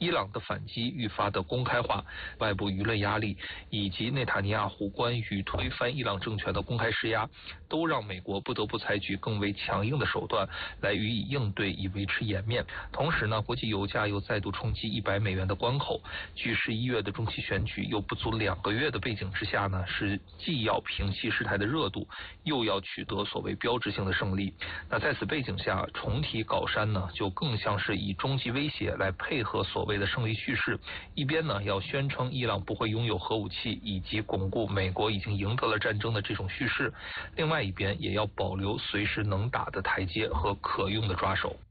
伊朗的反击愈发的公开化，外部舆论压力以及内塔尼亚胡关于推翻伊朗政权的公开施压，都让美国不得不采取更为强硬的手段来予以应对，以维持颜面。同时呢，国际油价又再度冲击$100的关口，距11月的中期选举又不足2个月的背景之下呢，是既要平息事态的热度，又要取得所谓标志性的胜利。那在此背景下，重提搞山呢，就更像是以终极威胁来配合所谓的胜利叙事，一边呢要宣称伊朗不会拥有核武器，以及巩固美国已经赢得了战争的这种叙事，另外一边也要保留随时能打的台阶和可用的抓手。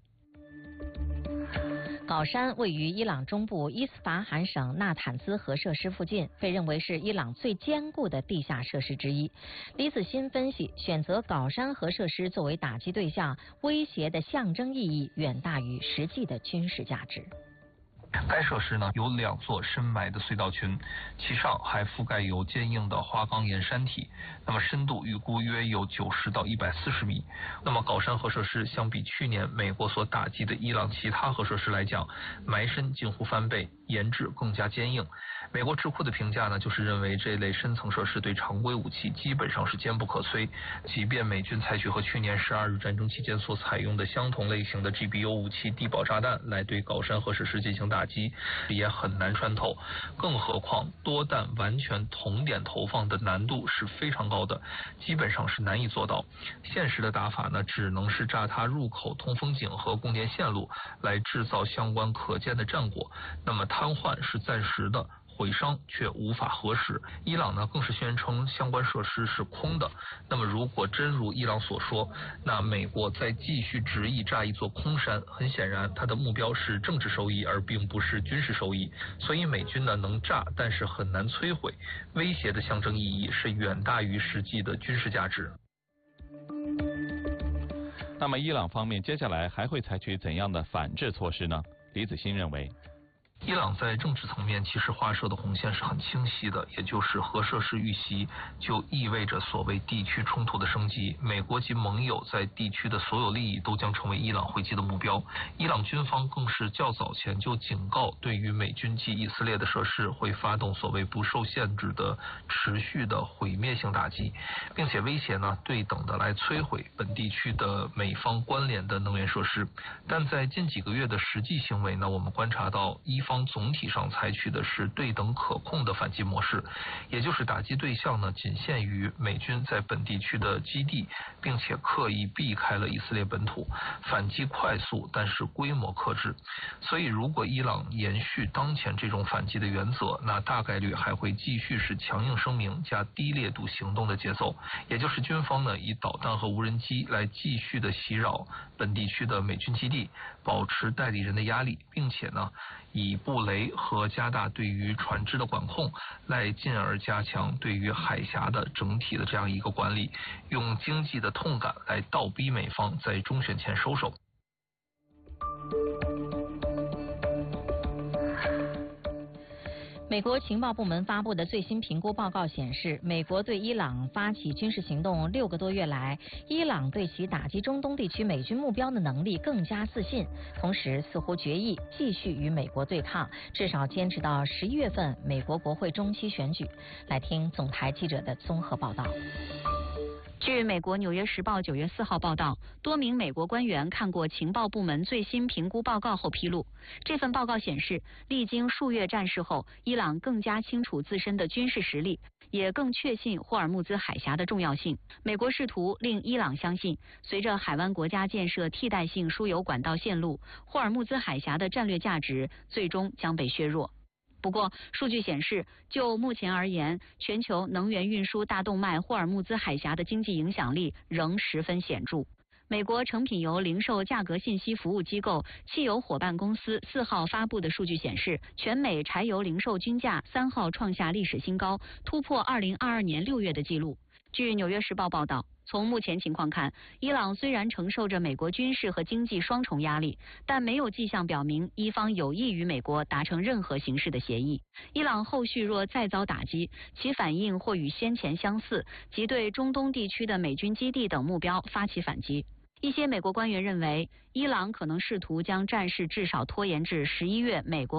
搞山位于伊朗中部伊斯法罕省纳坦兹核设施附近，被认为是伊朗最坚固的地下设施之一。李子欣分析，选择搞山核设施作为打击对象，威胁的象征意义远大于实际的军事价值。 该设施呢有2座深埋的隧道群，其上还覆盖有坚硬的花岗岩山体，那么深度预估约有90到140米。那么搞山核设施相比去年美国所打击的伊朗其他核设施来讲，埋深近乎翻倍，研制更加坚硬。美国智库的评价呢，就是认为这类深层设施对常规武器基本上是坚不可摧，即便美军采取和去年12日战争期间所采用的相同类型的 GBU 武器地堡炸弹来对搞山核设施进行打击，也很难穿透。更何况多弹完全同点投放的难度是非常高的，基本上是难以做到。现实的打法呢，只能是炸塌入口通风井和供电线路，来制造相关可见的战果。那么瘫痪是暂时的，毁伤却无法核实。伊朗呢更是宣称相关设施是空的。那么如果真如伊朗所说，那美国再继续执意炸一座空山，很显然它的目标是政治收益，而并不是军事收益。所以美军呢能炸，但是很难摧毁，威胁的象征意义是远大于实际的军事价值。 那么伊朗方面接下来还会采取怎样的反制措施呢？李子欣认为， 伊朗在政治层面其实画设的红线是很清晰的，也就是核设施遇袭就意味着所谓地区冲突的升级，美国及盟友在地区的所有利益都将成为伊朗回击的目标。伊朗军方更是较早前就警告，对于美军及以色列的设施会发动所谓不受限制的持续的毁灭性打击，并且威胁呢对等的来摧毁本地区的美方关联的能源设施。但在近几个月的实际行为呢，我们观察到伊方总体上采取的是对等可控的反击模式，也就是打击对象呢仅限于美军在本地区的基地，并且刻意避开了以色列本土，反击快速但是规模克制。所以如果伊朗延续当前这种反击的原则，那大概率还会继续是强硬声明加低烈度行动的节奏，也就是军方呢以导弹和无人机来继续的袭扰本地区的美军基地，保持代理人的压力，并且呢以布雷和加大对于船只的管控，来进而加强对于海峡的整体的这样一个管理，用经济的痛感来倒逼美方在中选前收手。 美国情报部门发布的最新评估报告显示，美国对伊朗发起军事行动6个多月来，伊朗对其打击中东地区美军目标的能力更加自信，同时似乎决意继续与美国对抗，至少坚持到11月份美国国会中期选举。来听总台记者的综合报道。 据美国《纽约时报》9月4号报道，多名美国官员看过情报部门最新评估报告后披露，这份报告显示，历经数月战事后，伊朗更加清楚自身的军事实力，也更确信霍尔木兹海峡的重要性。美国试图令伊朗相信，随着海湾国家建设替代性输油管道线路，霍尔木兹海峡的战略价值最终将被削弱。不过，数据显示，就目前而言，全球能源运输大动脉霍尔木兹海峡的经济影响力仍十分显著。美国成品油零售价格信息服务机构汽油伙伴公司4号发布的数据显示，全美柴油零售均价3号创下历史新高，突破2022年6月的纪录。据《纽约时报》报道，从目前情况看，伊朗虽然承受着美国军事和经济双重压力，但没有迹象表明伊方有意与美国达成任何形式的协议。伊朗后续若再遭打击，其反应或与先前相似，即对中东地区的美军基地等目标发起反击。一些美国官员认为，伊朗可能试图将战事至少拖延至11月美国